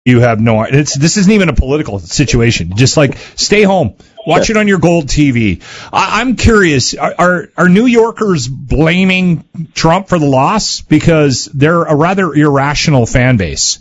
You have no idea. This isn't even a political situation. Just like stay home, watch it on your Gold TV. I'm curious. Are New Yorkers blaming Trump for the loss because they're a rather irrational fan base?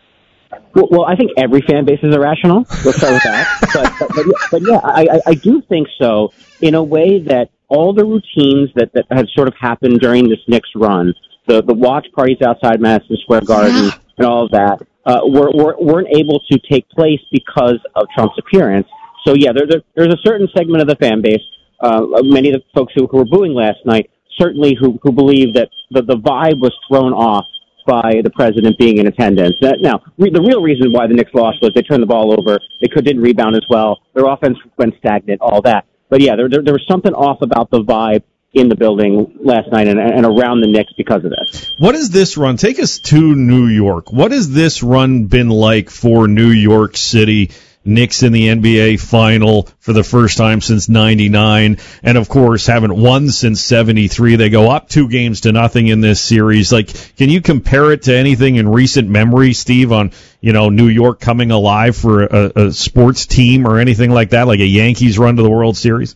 Well, I think every fan base is irrational. Let's start with that. But yeah, I do think so in a way that all the routines that have sort of happened during this Knicks run, the watch parties outside Madison Square Garden and all of that, weren't able to take place because of Trump's appearance. So yeah, there's a certain segment of the fan base, many of the folks who were booing last night, certainly who believe that the vibe was thrown off by the president being in attendance. Now, the real reason why the Knicks lost was they turned the ball over, they didn't rebound as well, their offense went stagnant, all that. But yeah, there was something off about the vibe in the building last night and around the Knicks because of this. What is this run? Take us to New York. What has this run been like for New York City? Knicks in the NBA final for the first time since 99, and of course haven't won since 73. They go up 2-0 in this series. Like, can you compare it to anything in recent memory, Steve, on, New York coming alive for a sports team or anything like that, like a Yankees run to the World Series?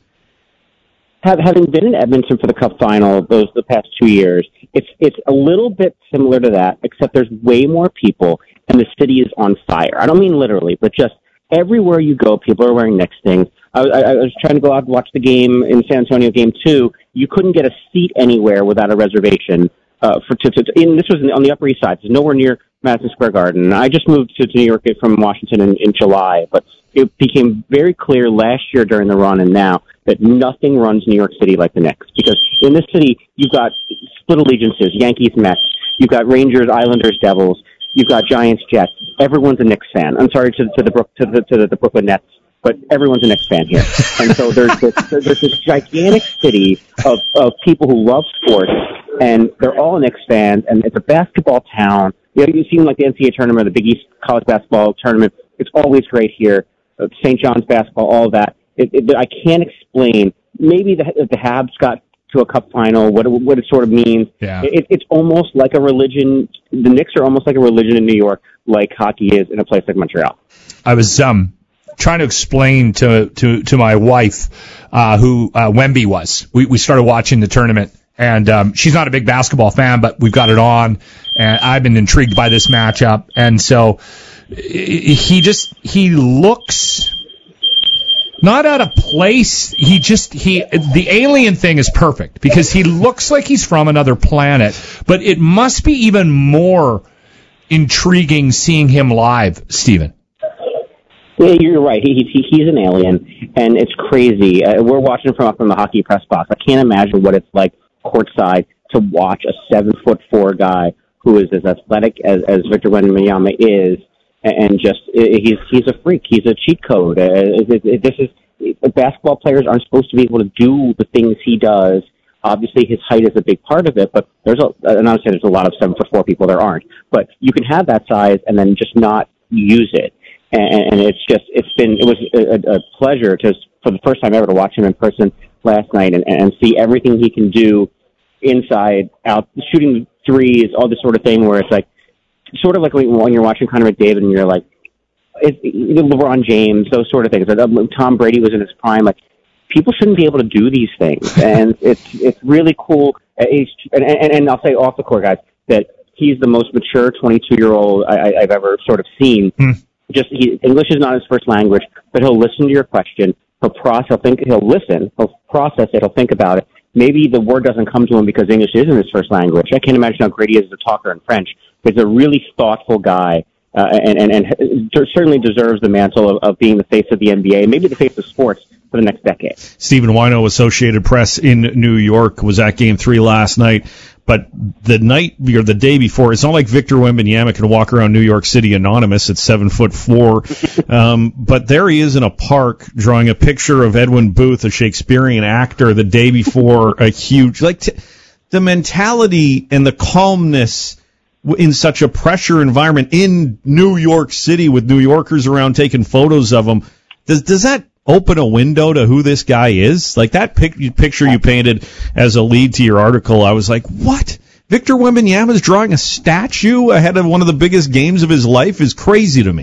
Having been in Edmonton for the Cup final the past 2 years, it's a little bit similar to that, except there's way more people and the city is on fire. I don't mean literally, but just everywhere you go, people are wearing Knicks things. I was trying to go out and watch the game in San Antonio, Game 2. You couldn't get a seat anywhere without a reservation. This was on the Upper East Side. It's nowhere near Madison Square Garden. I just moved to New York from Washington in July, but it became very clear last year during the run and now that nothing runs New York City like the Knicks. Because in this city, you've got split allegiances, Yankees, Mets. You've got Rangers, Islanders, Devils. You've got Giants, Jets. Everyone's a Knicks fan. I'm sorry to the Brooklyn Nets, but everyone's a Knicks fan here. And so there's this gigantic city of people who love sports, and they're all Knicks fans, and it's a basketball town. You've seen like the NCAA tournament, the Big East college basketball tournament. It's always great here. St. John's basketball, all of that. I can't explain. Maybe the Habs got to a Cup final, what it sort of means. Yeah. It's almost like a religion. The Knicks are almost like a religion in New York, like hockey is in a place like Montreal. I was trying to explain to my wife who Wemby was. We started watching the tournament, and she's not a big basketball fan, but we've got it on, and I've been intrigued by this matchup. And so he looks not out of place. The alien thing is perfect because he looks like he's from another planet, but it must be even more intriguing seeing him live, Stephen. Yeah, you're right. He's an alien, and it's crazy. We're watching from up in the hockey press box. I can't imagine what it's like courtside to watch a 7'4" guy who is as athletic as Victor Wembanyama is, and just he's a freak. He's a cheat code. Basketball players aren't supposed to be able to do the things he does. Obviously, his height is a big part of it, but and I would say there's a lot of 7'4" people there aren't. But you can have that size and then just not use it. And it was a pleasure for the first time ever to watch him in person last night and see everything he can do inside, out, shooting threes, all this sort of thing where it's like, sort of like when you're watching Connor McDavid and you're like, LeBron James, those sort of things. Tom Brady was in his prime. Like, people shouldn't be able to do these things. And it's really cool. And I'll say off the court, guys, that he's the most mature 22-year-old I've ever sort of seen. English is not his first language, but he'll listen to your question. He'll listen, he'll process it, he'll think about it. Maybe the word doesn't come to him because English isn't his first language. I can't imagine how great he is as a talker in French, but he's a really thoughtful guy, and certainly deserves the mantle of being the face of the NBA, maybe the face of sports for the next decade. Stephen Wino, Associated Press in New York, was at Game 3 last night. But the night or the day before, it's not like Victor Wembanyama can walk around New York City anonymous at 7'4". But there he is in a park drawing a picture of Edwin Booth, a Shakespearean actor, the day before a huge, the mentality and the calmness in such a pressure environment in New York City with New Yorkers around taking photos of him. Does that open a window to who this guy is? Like that picture you painted as a lead to your article, I was like, what? Victor Wembanyama's drawing a statue ahead of one of the biggest games of his life is crazy to me.